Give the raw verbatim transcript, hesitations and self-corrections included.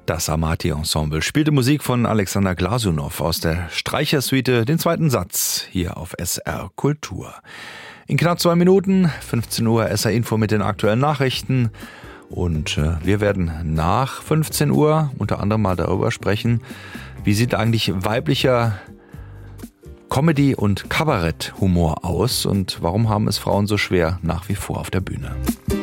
Das Amati-Ensemble spielte Musik von Alexander Glasunow aus der Streichersuite, den zweiten Satz, hier auf S R Kultur. In knapp zwei Minuten, fünfzehn Uhr, S R Info mit den aktuellen Nachrichten. Und äh, wir werden nach fünfzehn Uhr unter anderem mal darüber sprechen, wie sieht eigentlich weiblicher Comedy- und Kabarett-Humor aus und warum haben es Frauen so schwer nach wie vor auf der Bühne.